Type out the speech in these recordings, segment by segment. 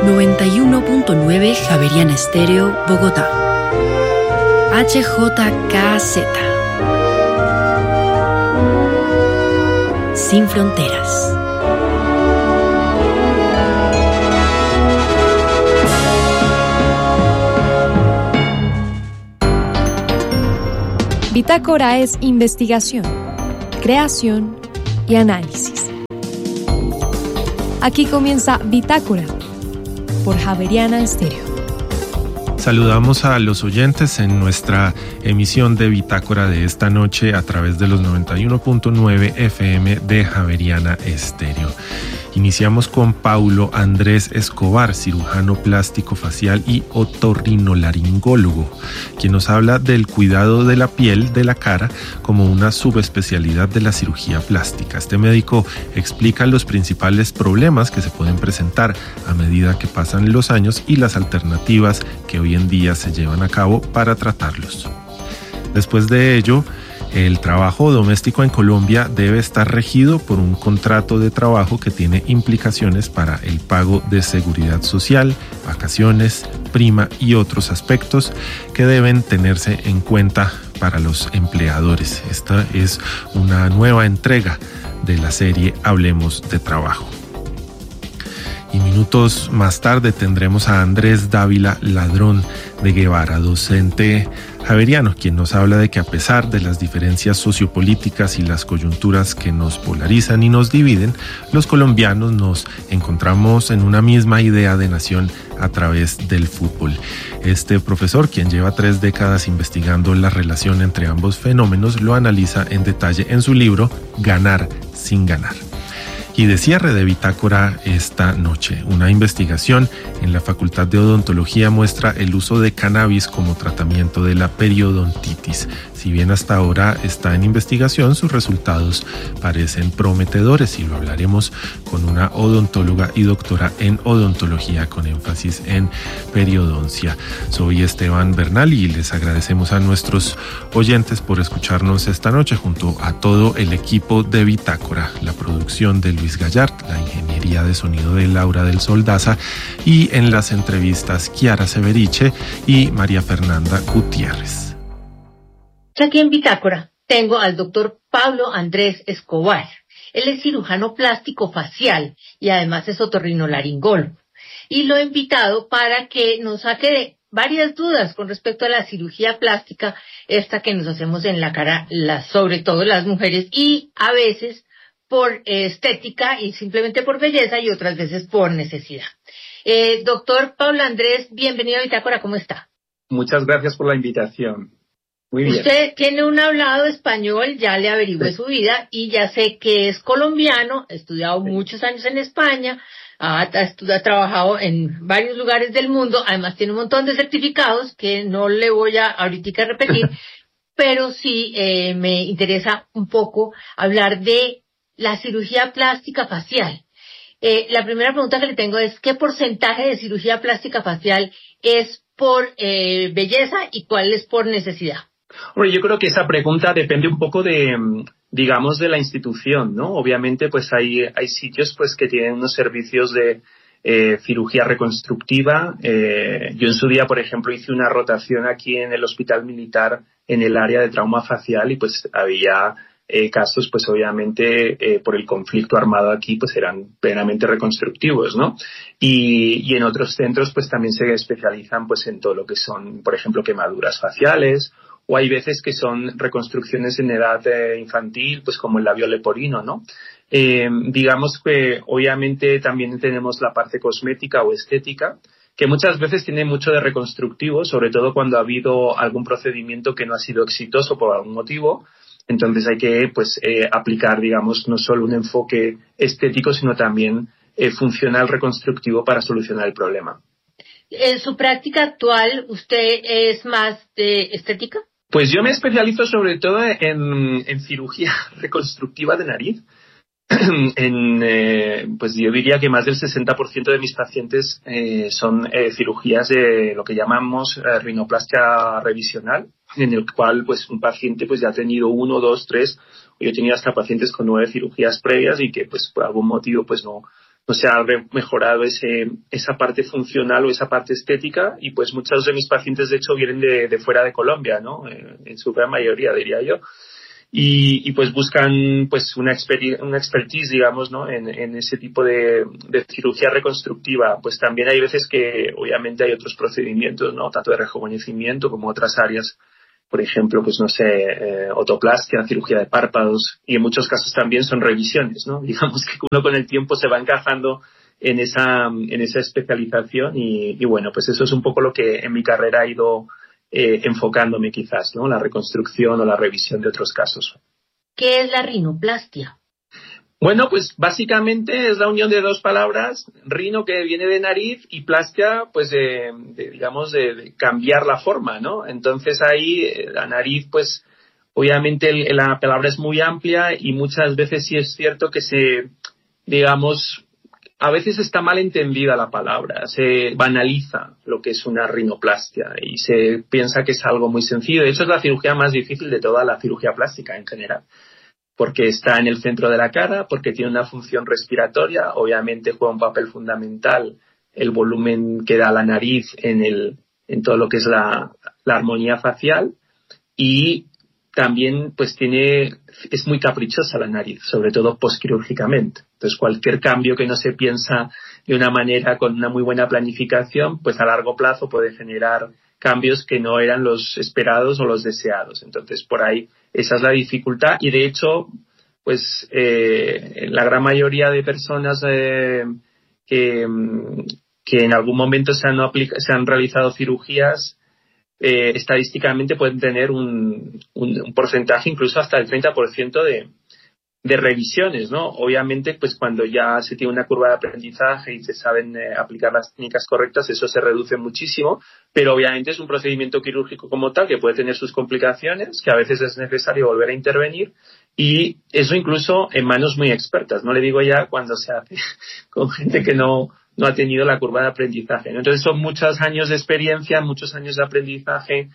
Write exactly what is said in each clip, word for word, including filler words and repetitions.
noventa y uno punto nueve Javeriana Estéreo, Bogotá. H J K Z. Sin fronteras. Bitácora es investigación, creación y análisis. Aquí comienza Bitácora por Javeriana Estéreo. Saludamos a los oyentes en nuestra emisión de Bitácora de esta noche a través de los noventa y uno punto nueve F M de Javeriana Estéreo. Iniciamos con Paulo Andrés Escobar, cirujano plástico facial y otorrinolaringólogo, quien nos habla del cuidado de la piel de la cara como una subespecialidad de la cirugía plástica. Este médico explica los principales problemas que se pueden presentar a medida que pasan los años y las alternativas que hoy en día se llevan a cabo para tratarlos. Después de ello, el trabajo doméstico en Colombia debe estar regido por un contrato de trabajo que tiene implicaciones para el pago de seguridad social, vacaciones, prima y otros aspectos que deben tenerse en cuenta para los empleadores. Esta es una nueva entrega de la serie Hablemos de Trabajo. Y minutos más tarde tendremos a Andrés Dávila Ladrón de Guevara, docente javeriano, quien nos habla de que a pesar de las diferencias sociopolíticas y las coyunturas que nos polarizan y nos dividen, los colombianos nos encontramos en una misma idea de nación a través del fútbol. Este profesor, quien lleva tres décadas investigando la relación entre ambos fenómenos, lo analiza en detalle en su libro Ganar sin ganar. Y de cierre de Bitácora esta noche, una investigación en la Facultad de Odontología muestra el uso de cannabis como tratamiento de la periodontitis. Si bien hasta ahora está en investigación, sus resultados parecen prometedores y lo hablaremos con una odontóloga y doctora en odontología con énfasis en periodoncia. Soy Esteban Bernal y les agradecemos a nuestros oyentes por escucharnos esta noche junto a todo el equipo de Bitácora, la producción de Luis Gallard, la ingeniería de sonido de Laura del Soldaza y en las entrevistas Kiara Severiche y María Fernanda Gutiérrez. Aquí en Bitácora tengo al doctor Paulo Andrés Escobar. Él es cirujano plástico facial y además es otorrinolaringólogo. Y lo he invitado para que nos saque varias dudas con respecto a la cirugía plástica, esta que nos hacemos en la cara, las, sobre todo las mujeres, y a veces por eh, estética y simplemente por belleza y otras veces por necesidad. Eh, doctor Paulo Andrés, bienvenido a Bitácora, ¿cómo está? Muchas gracias por la invitación. Muy bien. Usted tiene un hablado español, ya le averigüé sí. su vida y ya sé que es colombiano, ha estudiado sí. muchos años en España, ha, ha, estudiado, ha trabajado en varios lugares del mundo, además tiene un montón de certificados que no le voy a ahorita repetir, pero sí eh, me interesa un poco hablar de la cirugía plástica facial. Eh, la primera pregunta que le tengo es, ¿qué porcentaje de cirugía plástica facial es por eh, belleza y cuál es por necesidad? Bueno, yo creo que esa pregunta depende un poco de, digamos, de la institución, ¿no? Obviamente, pues hay, hay sitios pues que tienen unos servicios de eh, cirugía reconstructiva. Eh, yo en su día, por ejemplo, hice una rotación aquí en el Hospital Militar en el área de trauma facial y pues había eh, casos, pues obviamente, eh, por el conflicto armado aquí, pues eran plenamente reconstructivos, ¿no? Y, y en otros centros, pues también se especializan pues en todo lo que son, por ejemplo, quemaduras faciales, o hay veces que son reconstrucciones en edad eh, infantil, pues como el labio leporino, ¿no? Eh, digamos que obviamente también tenemos la parte cosmética o estética, que muchas veces tiene mucho de reconstructivo, sobre todo cuando ha habido algún procedimiento que no ha sido exitoso por algún motivo. Entonces hay que pues eh, aplicar, digamos, no solo un enfoque estético, sino también eh, funcional reconstructivo para solucionar el problema. En su práctica actual, ¿usted es más de estética? Pues yo me especializo sobre todo en, en cirugía reconstructiva de nariz. en, eh, pues yo diría que más del sesenta por ciento de mis pacientes eh, son eh, cirugías de lo que llamamos eh, rinoplastia revisional, en el cual pues un paciente pues ya ha tenido uno, dos, tres, yo he tenido hasta pacientes con nueve cirugías previas y que pues por algún motivo pues no, no se ha mejorado ese, esa parte funcional o esa parte estética, y pues muchos de mis pacientes de hecho vienen de, de fuera de Colombia, ¿no? En, en su gran mayoría, diría yo. Y, y pues buscan pues una, exper- una expertise, digamos, ¿no? En, en ese tipo de, de cirugía reconstructiva. Pues también hay veces que obviamente hay otros procedimientos, ¿no? Tanto de rejuvenecimiento como otras áreas. Por ejemplo, pues no sé, eh, otoplastia, cirugía de párpados, y en muchos casos también son revisiones, ¿no? Digamos que uno con el tiempo se va encajando en esa, en esa especialización y, y bueno, pues eso es un poco lo que en mi carrera he ido eh, enfocándome quizás, ¿no? La reconstrucción o la revisión de otros casos. ¿Qué es la rinoplastia? Bueno, pues básicamente es la unión de dos palabras, rino, que viene de nariz, y plastia, pues de, de digamos, de, de cambiar la forma, ¿no? Entonces ahí la nariz, pues obviamente el, la palabra es muy amplia y muchas veces sí es cierto que se, digamos, a veces está mal entendida la palabra, se banaliza lo que es una rinoplastia y se piensa que es algo muy sencillo. De hecho, es la cirugía más difícil de toda la cirugía plástica en general, porque está en el centro de la cara, porque tiene una función respiratoria, obviamente juega un papel fundamental el volumen que da la nariz en, el, en todo lo que es la, la armonía facial, y también pues tiene, es muy caprichosa la nariz, sobre todo postquirúrgicamente. Entonces cualquier cambio que no se piensa de una manera con una muy buena planificación, pues a largo plazo puede generar cambios que no eran los esperados o los deseados. Entonces, por ahí, esa es la dificultad. Y, de hecho, pues eh, la gran mayoría de personas eh, que, que en algún momento se han, aplica- se han realizado cirugías, eh, estadísticamente pueden tener un, un, un porcentaje incluso hasta el treinta por ciento de, de revisiones, ¿no? Obviamente, pues cuando ya se tiene una curva de aprendizaje y se saben eh, aplicar las técnicas correctas, eso se reduce muchísimo, pero obviamente es un procedimiento quirúrgico como tal que puede tener sus complicaciones, que a veces es necesario volver a intervenir, y eso incluso en manos muy expertas, no le digo ya cuando se hace con gente que no, no ha tenido la curva de aprendizaje, ¿no? Entonces son muchos años de experiencia, muchos años de aprendizaje.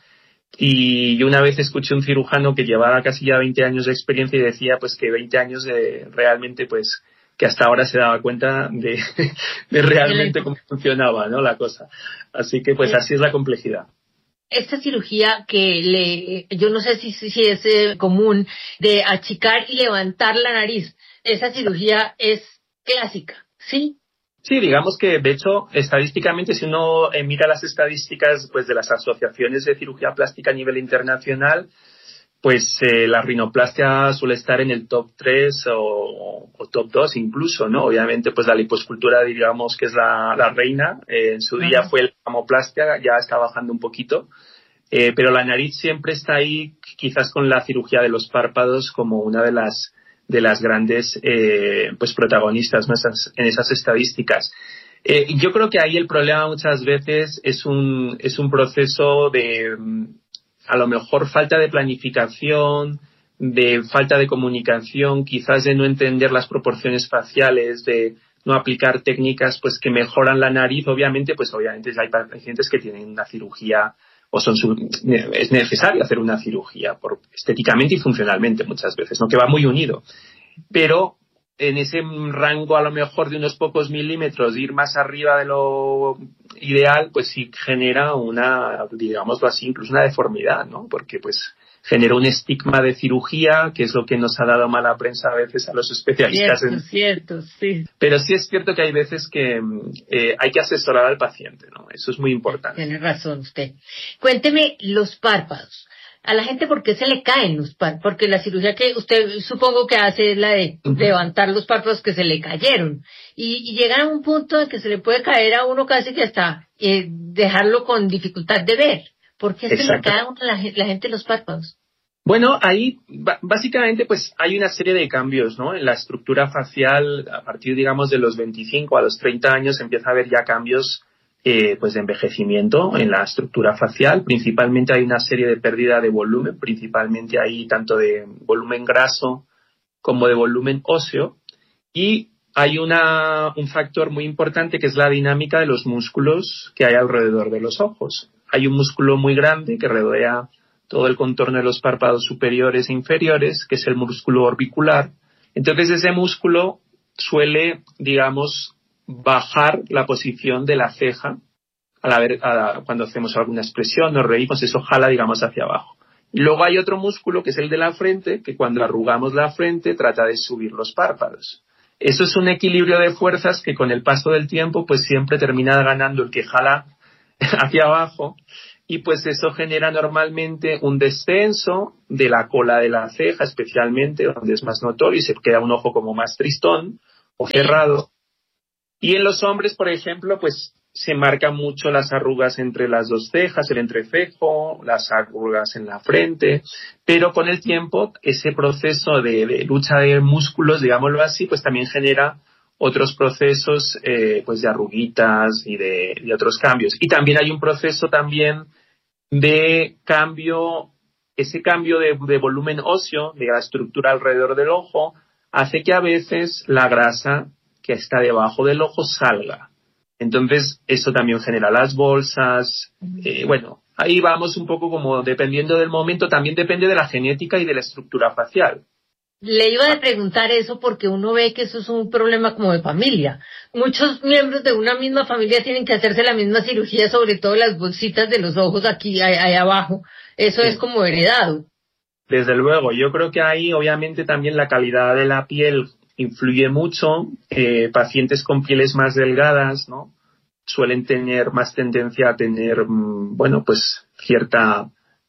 Y yo una vez escuché un cirujano que llevaba casi ya veinte años de experiencia y decía pues que veinte años de realmente pues que hasta ahora se daba cuenta de, de realmente cómo funcionaba, ¿no? La cosa. Así que pues así es la complejidad. Esta cirugía que le, yo no sé si, si es eh, común, de achicar y levantar la nariz, esa cirugía es clásica, ¿sí? Sí, digamos que, de hecho, estadísticamente, si uno eh, mira las estadísticas pues de las asociaciones de cirugía plástica a nivel internacional, pues eh, la rinoplastia suele estar en el top tres o, o top dos incluso, ¿no? Obviamente, pues la liposcultura, digamos, que es la, la reina. Eh, en su día uh-huh. fue el mamoplastia, ya está bajando un poquito. Eh, pero la nariz siempre está ahí, quizás con la cirugía de los párpados como una de las de las grandes eh, pues protagonistas, ¿no? esas, en esas estadísticas. Eh, yo creo que ahí el problema muchas veces es un es un proceso de a lo mejor falta de planificación, de falta de comunicación, quizás de no entender las proporciones faciales, de no aplicar técnicas pues que mejoran la nariz. Obviamente, pues obviamente hay pacientes que tienen una cirugía o son su, es necesario hacer una cirugía por, estéticamente y funcionalmente muchas veces, ¿no? Que va muy unido. Pero en ese rango a lo mejor de unos pocos milímetros, ir más arriba de lo ideal, pues sí genera una, digámoslo así, incluso una deformidad, ¿no? Porque pues genera un estigma de cirugía, que es lo que nos ha dado mala prensa a veces a los especialistas. Cierto, en... cierto, sí. Pero sí es cierto que hay veces que eh, hay que asesorar al paciente, ¿no? Eso es muy importante. Tiene razón usted. Cuénteme los párpados. A la gente, ¿por qué se le caen los párpados? Porque la cirugía que usted supongo que hace es la de uh-huh. levantar los párpados que se le cayeron. Y, y llegan a un punto en que se le puede caer a uno casi que hasta eh, dejarlo con dificultad de ver. ¿Por qué se le cae a la, la gente los párpados? Bueno, ahí b- básicamente pues hay una serie de cambios, ¿no? En la estructura facial, a partir, digamos, de los veinticinco a los treinta años empieza a haber ya cambios eh, pues de envejecimiento en la estructura facial. Principalmente hay una serie de pérdida de volumen, principalmente hay tanto de volumen graso como de volumen óseo. Y hay una, un factor muy importante que es la dinámica de los músculos que hay alrededor de los ojos. Hay un músculo muy grande que rodea todo el contorno de los párpados superiores e inferiores, que es el músculo orbicular. Entonces ese músculo suele, digamos, bajar la posición de la ceja a la ver, a, cuando hacemos alguna expresión, nos reímos, eso jala, digamos, hacia abajo. Y luego hay otro músculo que es el de la frente, que cuando arrugamos la frente trata de subir los párpados. Eso es un equilibrio de fuerzas que con el paso del tiempo pues siempre termina ganando el que jala hacia abajo, y pues eso genera normalmente un descenso de la cola de la ceja, especialmente donde es más notorio y se queda un ojo como más tristón o cerrado. Y en los hombres, por ejemplo, pues se marcan mucho las arrugas entre las dos cejas, el entrecejo, las arrugas en la frente, pero con el tiempo ese proceso de, de lucha de músculos, digámoslo así, pues también genera otros procesos eh, pues de arruguitas y de, de otros cambios. Y también hay un proceso también de cambio, ese cambio de, de volumen óseo, de la estructura alrededor del ojo, hace que a veces la grasa que está debajo del ojo salga. Entonces, eso también genera las bolsas. Eh, bueno, ahí vamos un poco como dependiendo del momento, también depende de la genética y de la estructura facial. Le iba a preguntar eso porque uno ve que eso es un problema como de familia. Muchos miembros de una misma familia tienen que hacerse la misma cirugía, sobre todo las bolsitas de los ojos aquí, ahí, ahí abajo. Eso sí. Es como heredado. Desde luego, yo creo que ahí obviamente también la calidad de la piel influye mucho. Eh, pacientes con pieles más delgadas, ¿no?, suelen tener más tendencia a tener, bueno, pues cierta,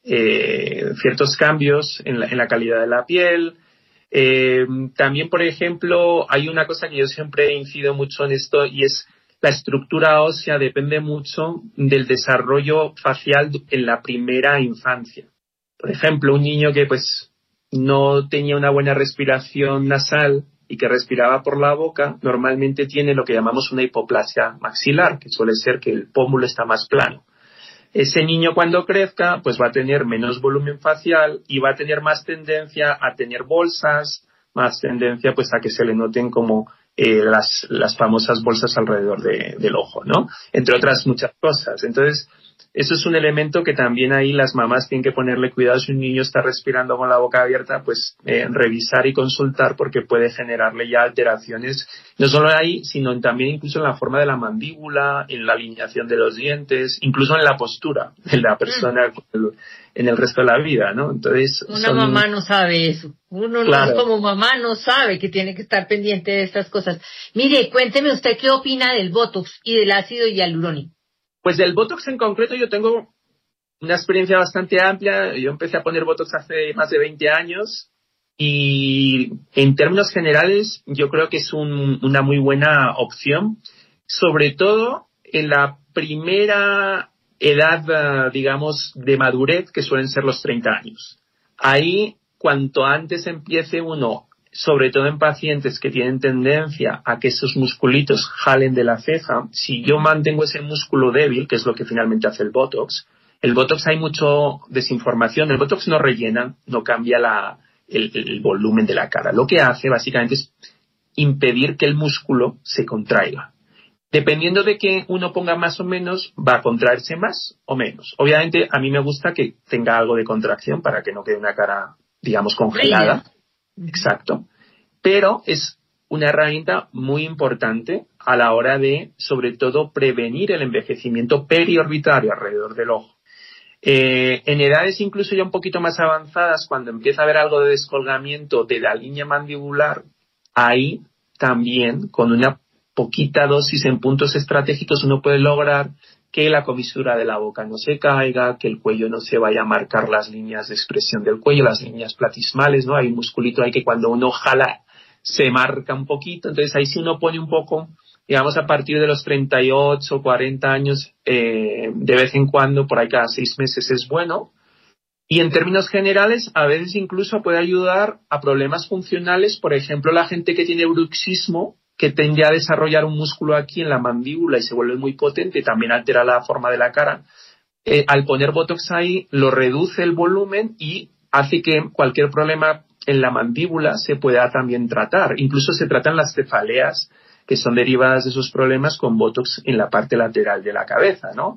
eh, ciertos cambios en la, en la calidad de la piel. Eh, también, por ejemplo, hay una cosa que yo siempre incido mucho en esto y es la estructura ósea depende mucho del desarrollo facial en la primera infancia. Por ejemplo, un niño que pues no tenía una buena respiración nasal y que respiraba por la boca, normalmente tiene lo que llamamos una hipoplasia maxilar, que suele ser que el pómulo está más plano. Ese niño cuando crezca, pues va a tener menos volumen facial y va a tener más tendencia a tener bolsas, más tendencia pues a que se le noten como eh, las, las famosas bolsas alrededor de, del ojo, ¿no? Entre otras muchas cosas. Entonces, eso es un elemento que también ahí las mamás tienen que ponerle cuidado si un niño está respirando con la boca abierta, pues eh, revisar y consultar porque puede generarle ya alteraciones, no solo ahí, sino también incluso en la forma de la mandíbula, en la alineación de los dientes, incluso en la postura de la persona mm. en el resto de la vida, ¿no? Entonces, una son... mamá no sabe eso. Uno claro. no, como mamá no sabe que tiene que estar pendiente de estas cosas. Mire, cuénteme usted qué opina del Botox y del ácido hialurónico. Pues del Botox en concreto yo tengo una experiencia bastante amplia. Yo empecé a poner Botox hace más de veinte años y en términos generales yo creo que es un, una muy buena opción, sobre todo en la primera edad, digamos, de madurez, que suelen ser los treinta años. Ahí, cuanto antes empiece uno, sobre todo en pacientes que tienen tendencia a que esos musculitos jalen de la ceja, si yo mantengo ese músculo débil, que es lo que finalmente hace el Botox, el Botox hay mucho desinformación, el Botox no rellena, no cambia la, el, el volumen de la cara. Lo que hace básicamente es impedir que el músculo se contraiga. Dependiendo de que uno ponga más o menos, va a contraerse más o menos. Obviamente a mí me gusta que tenga algo de contracción para que no quede una cara, digamos, congelada. Exacto. Pero es una herramienta muy importante a la hora de, sobre todo, prevenir el envejecimiento periorbitario alrededor del ojo. Eh, en edades incluso ya un poquito más avanzadas, cuando empieza a haber algo de descolgamiento de la línea mandibular, ahí también, con una poquita dosis en puntos estratégicos, uno puede lograr que la comisura de la boca no se caiga, que el cuello no se vaya a marcar las líneas de expresión del cuello, las líneas platismales, ¿no? Hay un musculito ahí que cuando uno jala se marca un poquito. Entonces ahí sí uno pone un poco, digamos, a partir de los treinta y ocho, cuarenta años, eh, de vez en cuando, por ahí cada seis meses es bueno. Y en términos generales, a veces incluso puede ayudar a problemas funcionales. Por ejemplo, la gente que tiene bruxismo, que tiende a desarrollar un músculo aquí en la mandíbula y se vuelve muy potente, también altera la forma de la cara. Eh, al poner Botox ahí, lo reduce el volumen y hace que cualquier problema en la mandíbula se pueda también tratar. Incluso se tratan las cefaleas que son derivadas de esos problemas con Botox en la parte lateral de la cabeza, ¿no?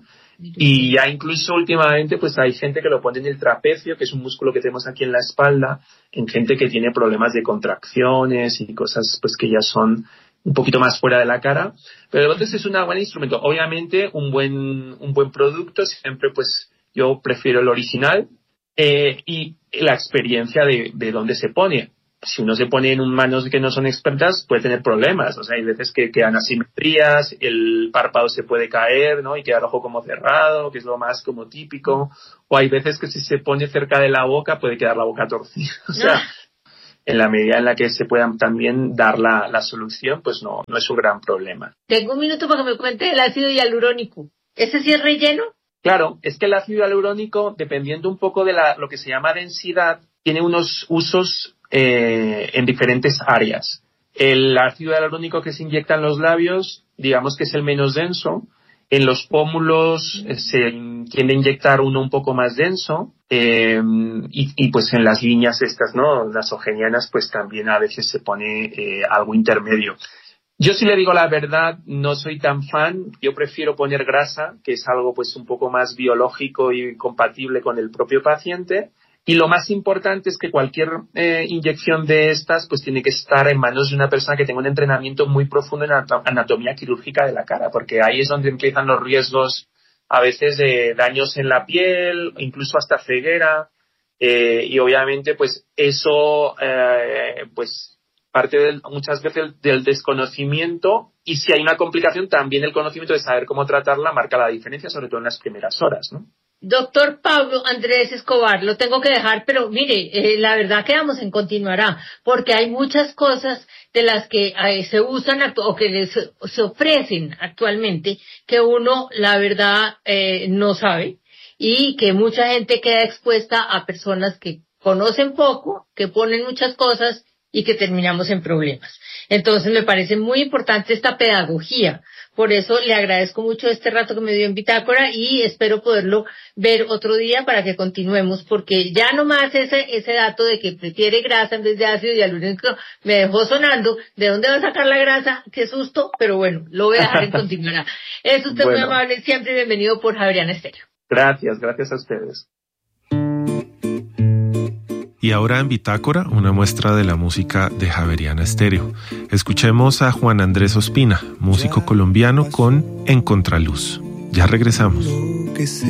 Y ya incluso últimamente pues hay gente que lo pone en el trapecio, que es un músculo que tenemos aquí en la espalda, en gente que tiene problemas de contracciones y cosas pues que ya son un poquito más fuera de la cara, pero el Botox es un buen instrumento. Obviamente un buen un buen producto, siempre pues yo prefiero el original eh, y la experiencia de, de dónde se pone. Si uno se pone en manos que no son expertas, puede tener problemas. O sea, hay veces que quedan asimetrías, el párpado se puede caer, ¿no? Y queda el ojo como cerrado, que es lo más como típico. O hay veces que si se pone cerca de la boca, puede quedar la boca torcida. O sea, en la medida en la que se pueda también dar la, la solución, pues no, no es un gran problema. Tengo un minuto para que me cuente el ácido hialurónico. ¿Ese sí es relleno? Claro, es que el ácido hialurónico, dependiendo un poco de la, lo que se llama densidad, tiene unos usos Eh, en diferentes áreas. El ácido hialurónico que se inyecta en los labios, digamos que es el menos denso. En los pómulos eh, se tiende a inyectar uno un poco más denso eh, y, y pues en las líneas estas, ¿no? Nasogenianas, pues también a veces se pone eh, algo intermedio. Yo sí le digo la verdad, no soy tan fan. Yo prefiero poner grasa, que es algo pues un poco más biológico y compatible con el propio paciente. Y lo más importante es que cualquier eh, inyección de estas pues tiene que estar en manos de una persona que tenga un entrenamiento muy profundo en anatomía quirúrgica de la cara, porque ahí es donde empiezan los riesgos a veces de daños en la piel, incluso hasta ceguera, eh, y obviamente pues eso eh, pues parte del, muchas veces del desconocimiento, y si hay una complicación también el conocimiento de saber cómo tratarla marca la diferencia, sobre todo en las primeras horas, ¿no? Doctor Pablo Andrés Escobar, lo tengo que dejar, pero mire, eh, la verdad que vamos en continuará, porque hay muchas cosas de las que eh, se usan actu- o que les, se ofrecen actualmente que uno, la verdad, eh, no sabe, y que mucha gente queda expuesta a personas que conocen poco, que ponen muchas cosas y que terminamos en problemas. Entonces me parece muy importante esta pedagogía. Por eso le agradezco mucho este rato que me dio en Bitácora y espero poderlo ver otro día para que continuemos, porque ya nomás ese ese dato de que prefiere grasa en vez de ácido hialurónico me dejó sonando. ¿De dónde va a sacar la grasa? Qué susto, pero bueno, lo voy a dejar en continuará. Es usted bueno. Muy amable, siempre bienvenido por Javeriana Estéreo. Gracias, gracias a ustedes. Y ahora en Bitácora, una muestra de la música de Javeriana Estéreo. Escuchemos a Juan Andrés Ospina, músico colombiano con En Contraluz. Ya regresamos.